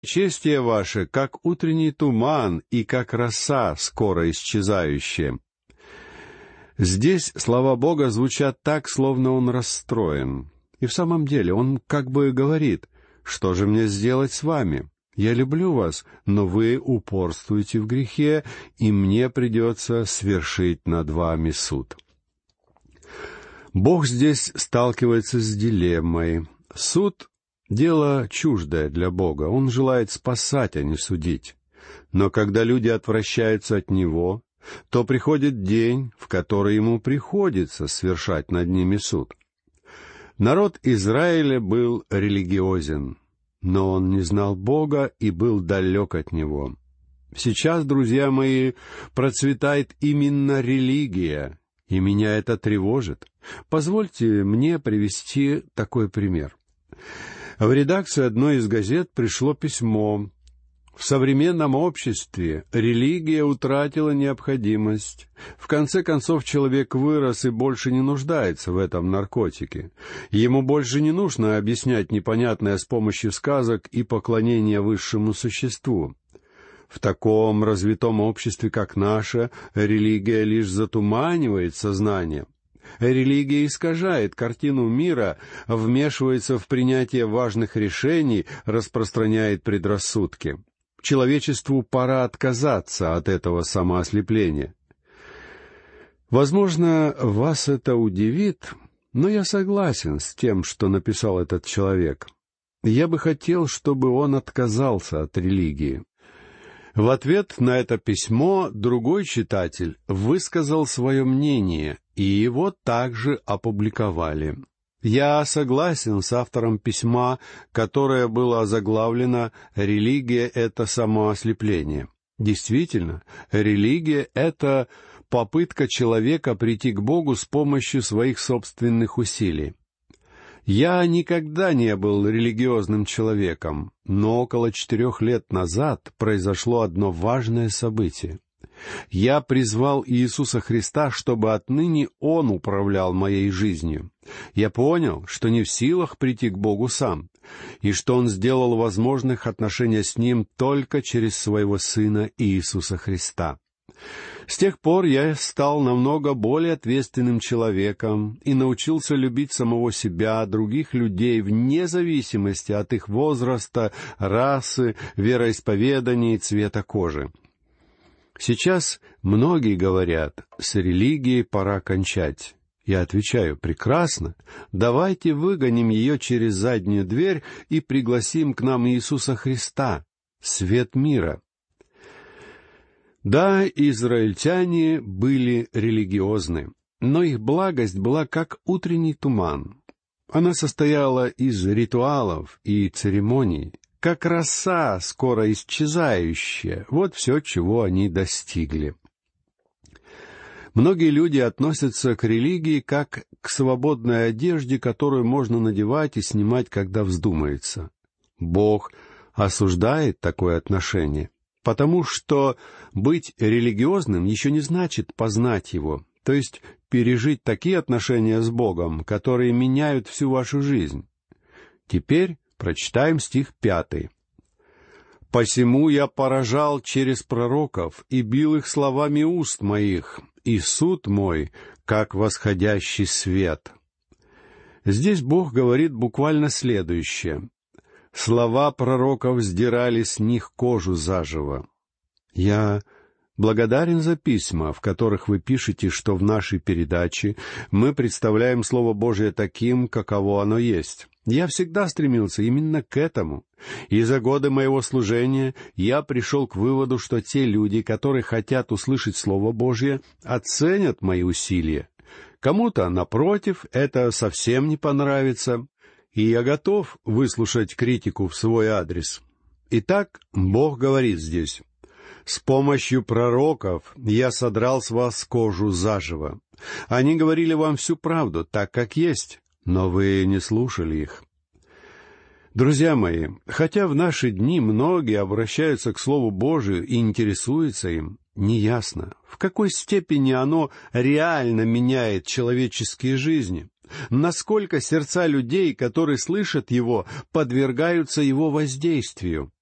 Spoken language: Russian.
Честие ваше, как утренний туман и как роса, скоро исчезающая». Здесь слова Бога звучат так, словно он расстроен. И в самом деле он как бы говорит: «Что же мне сделать с вами? Я люблю вас, но вы упорствуете в грехе, и мне придется свершить над вами суд». Бог здесь сталкивается с дилеммой. Суд — дело чуждое для Бога. Он желает спасать, а не судить. Но когда люди отвращаются от Него, то приходит день, в который Ему приходится свершать над ними суд. Народ Израиля был религиозен, но он не знал Бога и был далек от Него. Сейчас, друзья мои, процветает именно религия, и меня это тревожит. Позвольте мне привести такой пример. В редакцию одной из газет пришло письмо: «В современном обществе религия утратила необходимость. В конце концов, человек вырос и больше не нуждается в этом наркотике. Ему больше не нужно объяснять непонятное с помощью сказок и поклонения высшему существу. В таком развитом обществе, как наше, религия лишь затуманивает сознание. Религия искажает картину мира, вмешивается в принятие важных решений, распространяет предрассудки. Человечеству пора отказаться от этого самоослепления». Возможно, вас это удивит, но я согласен с тем, что написал этот человек. Я бы хотел, чтобы он отказался от религии. В ответ на это письмо другой читатель высказал свое мнение, и его также опубликовали. Я согласен с автором письма, которое было озаглавлено «Религия — это самоослепление». Действительно, религия — это попытка человека прийти к Богу с помощью своих собственных усилий. Я никогда не был религиозным человеком, но около 4 лет назад произошло одно важное событие. Я призвал Иисуса Христа, чтобы отныне Он управлял моей жизнью. Я понял, что не в силах прийти к Богу сам, и что Он сделал возможных отношения с Ним только через Своего Сына Иисуса Христа. С тех пор я стал намного более ответственным человеком и научился любить самого себя, других людей, вне зависимости от их возраста, расы, вероисповедания и цвета кожи. Сейчас многие говорят: с религией пора кончать. Я отвечаю: прекрасно, давайте выгоним ее через заднюю дверь и пригласим к нам Иисуса Христа, свет мира. Да, израильтяне были религиозны, но их благость была как утренний туман. Она состояла из ритуалов и церемоний, как роса, скоро исчезающая. Вот все, чего они достигли. Многие люди относятся к религии как к свободной одежде, которую можно надевать и снимать, когда вздумается. Бог осуждает такое отношение, потому что быть религиозным еще не значит познать Его, то есть пережить такие отношения с Богом, которые меняют всю вашу жизнь. Теперь прочитаем стих 5. «Посему я поражал через пророков и бил их словами уст моих, и суд мой, как восходящий свет». Здесь Бог говорит буквально следующее: «Слова пророков сдирали с них кожу заживо». Я благодарен за письма, в которых вы пишете, что в нашей передаче мы представляем Слово Божие таким, каково оно есть. Я всегда стремился именно к этому. И за годы моего служения я пришел к выводу, что те люди, которые хотят услышать Слово Божье, оценят мои усилия. Кому-то, напротив, это совсем не понравится, и я готов выслушать критику в свой адрес. Итак, Бог говорит здесь: «С помощью пророков я содрал с вас кожу заживо. Они говорили вам всю правду, так как есть, но вы не слушали их». Друзья мои, хотя в наши дни многие обращаются к Слову Божию и интересуются им, неясно, в какой степени оно реально меняет человеческие жизни, насколько сердца людей, которые слышат его, подвергаются его воздействию.